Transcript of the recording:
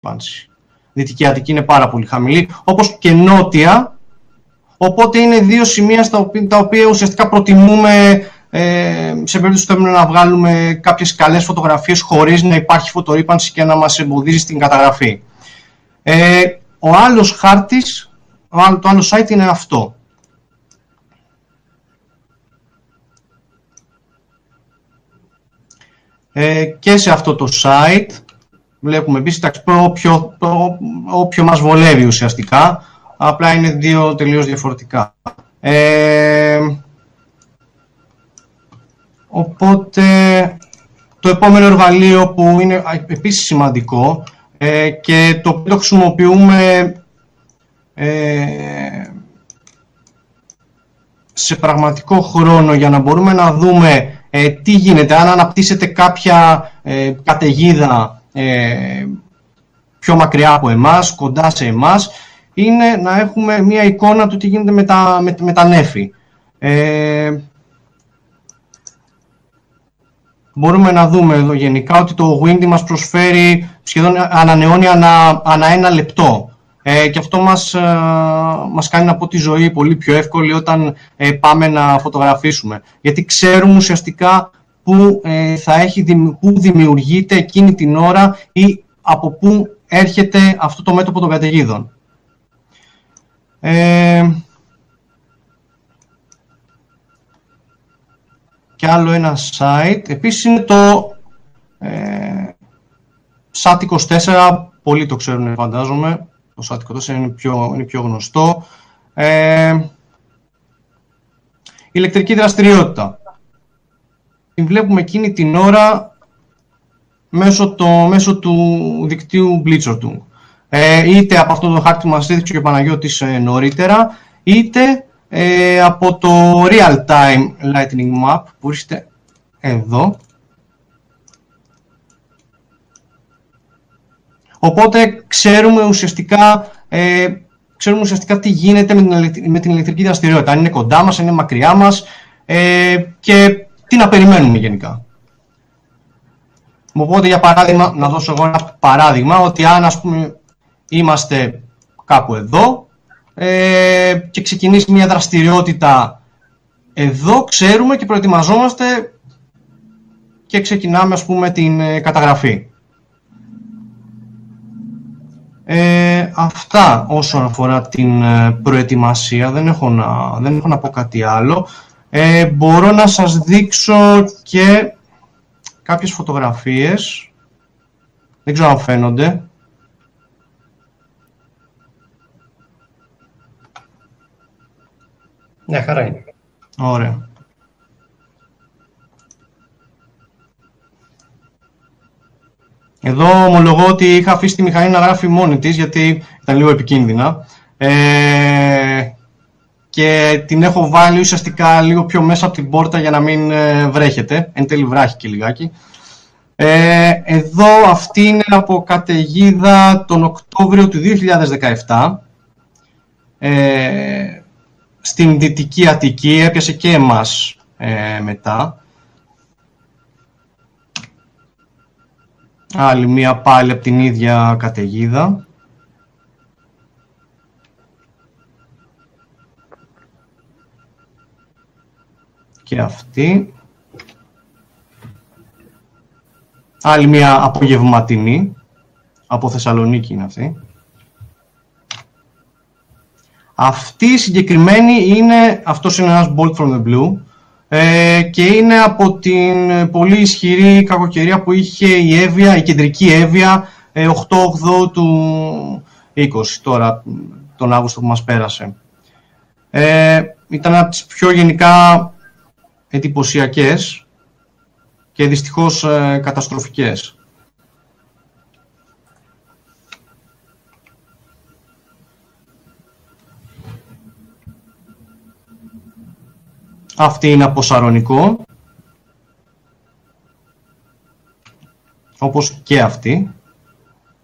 ρήπανση. Δυτική Αττική είναι πάρα πολύ χαμηλή, όπως και νότια, οπότε είναι δύο σημεία τα οποία ουσιαστικά προτιμούμε σε περίπτωση που θέλουμε να βγάλουμε κάποιες καλές φωτογραφίες χωρίς να υπάρχει φωτορρήπανση και να μας εμποδίζει στην καταγραφή. Ο άλλος χάρτης, το άλλο site είναι αυτό. Και σε αυτό το site βλέπουμε επίσης όποιο μας βολεύει ουσιαστικά, απλά είναι δύο τελείως διαφορετικά. Οπότε το επόμενο εργαλείο που είναι επίσης σημαντικό και το οποίο χρησιμοποιούμε σε πραγματικό χρόνο για να μπορούμε να δούμε τι γίνεται, αν αναπτύσσεται κάποια καταιγίδα πιο μακριά από εμάς, κοντά σε εμάς, είναι να έχουμε μία εικόνα του τι γίνεται με τα νέφη. Μπορούμε να δούμε εδώ γενικά ότι το Windy μας προσφέρει σχεδόν ανανεώνει ανά ένα λεπτό. Και αυτό μας κάνει να πω τη ζωή πολύ πιο εύκολη όταν πάμε να φωτογραφίσουμε. Γιατί ξέρουμε ουσιαστικά που δημιουργείται εκείνη την ώρα ή από πού έρχεται αυτό το μέτωπο των καταιγίδων. Και άλλο ένα site, επίσης είναι το SAT24, πολλοί το ξέρουν φαντάζομαι, το SAT24 είναι πιο γνωστό. Ηλεκτρική δραστηριότητα. Την βλέπουμε εκείνη την ώρα μέσω του δικτύου Blitzertung. Είτε από αυτό το χάρτη που μας έδειξε και ο Παναγιώτης νωρίτερα, είτε από το Real Time Lightning Map που βρίσκεται εδώ. Οπότε ξέρουμε ουσιαστικά τι γίνεται με την ηλεκτρική δραστηριότητα. Αν είναι κοντά μας, αν είναι μακριά μας και τι να περιμένουμε γενικά. Οπότε για παράδειγμα, να δώσω εγώ ένα παράδειγμα, ότι αν ας πούμε είμαστε κάπου εδώ και ξεκινήσει μια δραστηριότητα εδώ, ξέρουμε και προετοιμαζόμαστε και ξεκινάμε ας πούμε την καταγραφή. Αυτά όσον αφορά την προετοιμασία, δεν έχω να πω κάτι άλλο. Μπορώ να σας δείξω και κάποιες φωτογραφίες, δεν ξέρω αν φαίνονται. Ναι, χαρά είναι. Ωραία. Εδώ ομολογώ ότι είχα αφήσει τη μηχανή να γράφει μόνη της, γιατί ήταν λίγο επικίνδυνα. Και την έχω βάλει ουσιαστικά λίγο πιο μέσα από την πόρτα για να μην βρέχεται. Εν τέλει βράχει και λιγάκι. Εδώ αυτή είναι από καταιγίδα τον Οκτώβριο του 2017. Στην Δυτική Αττική, έπιασε και εμάς μετά. Άλλη μία πάλι από την ίδια καταιγίδα. Και αυτή. Άλλη μία απογευματινή. Από Θεσσαλονίκη είναι αυτή. Αυτή η συγκεκριμένη αυτός είναι ένας Bolt from the Blue και είναι από την πολύ ισχυρή κακοκαιρία που είχε η κεντρική Εύβοια 8-8 του 20, τώρα τον Αύγουστο που μας πέρασε. Ήταν από τις πιο γενικά εντυπωσιακές και δυστυχώς καταστροφικές. Αυτή είναι από Σαρονικό, όπως και αυτή.